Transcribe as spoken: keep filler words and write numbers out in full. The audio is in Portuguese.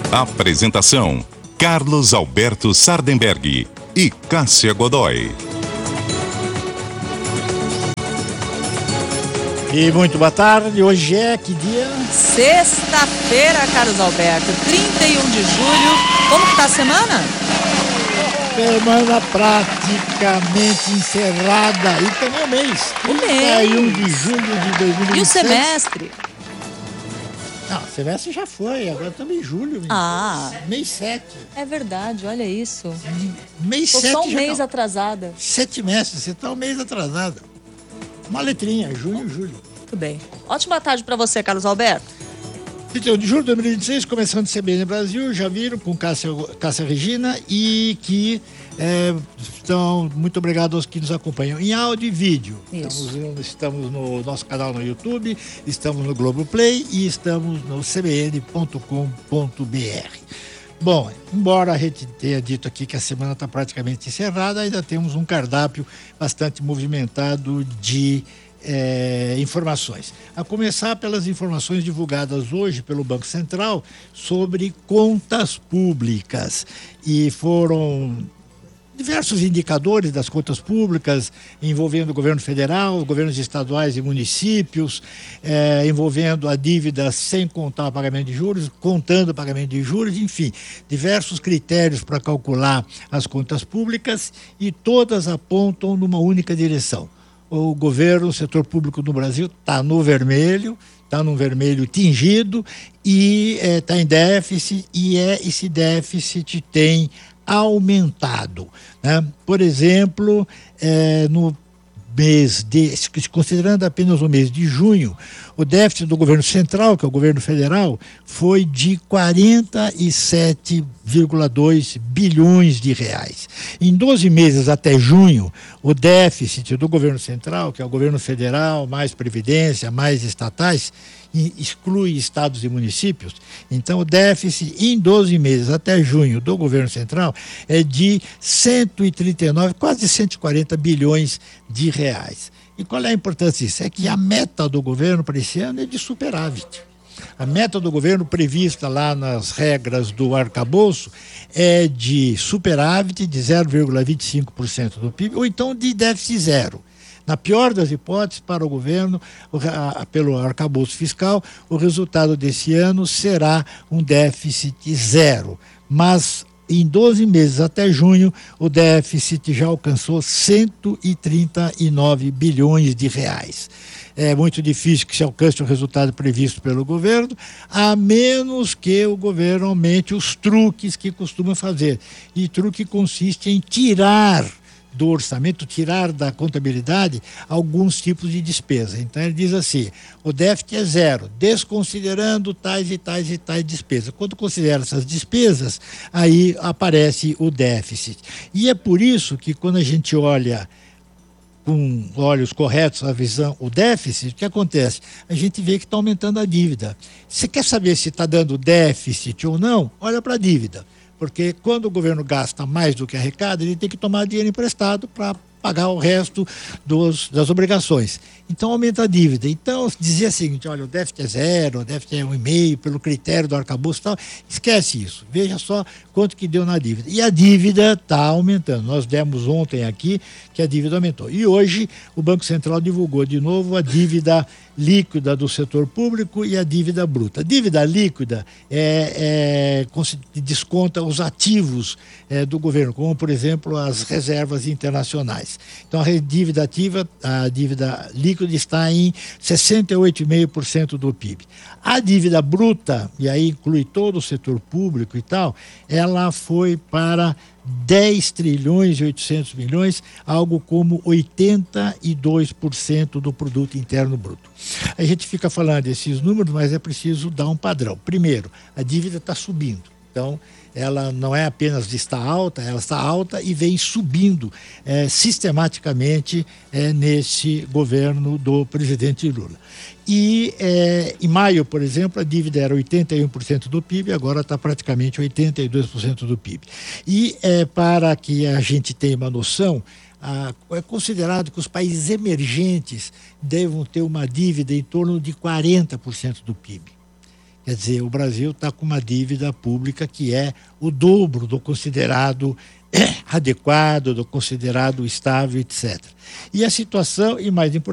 Apresentação: Carlos Alberto Sardenberg e Cássia Godoy. E muito boa tarde, hoje é que dia? Sexta-feira, Carlos Alberto, trinta e um de julho. Como que tá a semana? Semana praticamente encerrada. E também o mês. O mês. trinta e um de julho de dois mil e vinte e seis. E o semestre? Não, o semestre já foi, agora estamos em julho. Ah. Mês sete. É verdade, olha isso. Mês Tô sete. só um já mês tá... atrasada. Sete meses, você está um mês atrasado. Uma letrinha, junho, julho. Muito bem. Ótima tarde para você, Carlos Alberto. Então, de julho de dois mil e vinte e seis, começando o C B N Brasil, já viram, com Cássia, Cássia Regina, e que é, estão, muito obrigado aos que nos acompanham em áudio e vídeo. Estamos, estamos no nosso canal no YouTube, estamos no Globoplay e estamos no c b n ponto com ponto b r. Bom, embora a gente tenha dito aqui que a semana está praticamente encerrada, ainda temos um cardápio bastante movimentado de é, informações. A começar pelas informações divulgadas hoje pelo Banco Central sobre contas públicas. E foram diversos indicadores das contas públicas envolvendo o governo federal, governos estaduais e municípios, eh, envolvendo a dívida sem contar o pagamento de juros, contando o pagamento de juros, enfim, diversos critérios para calcular as contas públicas e todas apontam numa única direção. O governo, o setor público no Brasil está no vermelho, está num vermelho tingido e está em déficit, e é, esse déficit tem aumentado, né? Por exemplo, é, no mês de, considerando apenas o mês de junho, o déficit do governo central, que é o governo federal, foi de quarenta e sete vírgula dois bilhões de reais. Em doze meses até junho, o déficit do governo central, que é o governo federal, mais previdência, mais estatais, exclui estados e municípios, então o déficit em doze meses até junho do governo central é de cento e trinta e nove, quase cento e quarenta bilhões de reais. E qual é a importância disso? É que a meta do governo para esse ano é de superávit. A meta do governo prevista lá nas regras do arcabouço é de superávit de zero vírgula vinte e cinco por cento do P I B, ou então de déficit zero. Na pior das hipóteses, para o governo, pelo arcabouço fiscal, o resultado desse ano será um déficit zero. Mas em doze meses até junho, o déficit já alcançou cento e trinta e nove bilhões de reais. É muito difícil que se alcance o resultado previsto pelo governo, a menos que o governo aumente os truques que costuma fazer. E truque consiste em tirar do orçamento, tirar da contabilidade alguns tipos de despesa. Então ele diz assim, o déficit é zero, desconsiderando tais e tais e tais despesas. Quando considera essas despesas, aí aparece o déficit. E é por isso que quando a gente olha com olhos corretos a visão, o déficit, o que acontece? A gente vê que está aumentando a dívida. Você quer saber se está dando déficit ou não? Olha para a dívida. Porque quando o governo gasta mais do que arrecada, ele tem que tomar dinheiro emprestado para pagar o resto dos, das obrigações. Então aumenta a dívida. Então dizer o seguinte, olha, o déficit é zero, o déficit é um vírgula cinco pelo critério do arcabouço e tal, esquece isso. Veja só quanto que deu na dívida. E a dívida está aumentando. Nós demos ontem aqui que a dívida aumentou. E hoje o Banco Central divulgou de novo a dívida líquida do setor público e a dívida bruta. A dívida líquida é, é, desconta os ativos é, do governo, como por exemplo as reservas internacionais. Então a dívida ativa, a dívida líquida está em sessenta e oito vírgula cinco por cento do P I B. A dívida bruta, e aí inclui todo o setor público e tal, ela foi para dez trilhões e oitocentos milhões, algo como oitenta e dois por cento do produto interno bruto. A gente fica falando desses números, mas é preciso dar um padrão. Primeiro, a dívida está subindo. Então, ela não é apenas está alta, ela está alta e vem subindo é, sistematicamente é, nesse governo do presidente Lula. E é, em maio, por exemplo, a dívida era oitenta e um por cento do P I B, agora está praticamente oitenta e dois por cento do P I B. E é, para que a gente tenha uma noção, ah, é considerado que os países emergentes devam ter uma dívida em torno de quarenta por cento do P I B. Quer dizer, o Brasil está com uma dívida pública que é o dobro do considerado adequado, do considerado estável, etcétera. E a situação, e mais importante,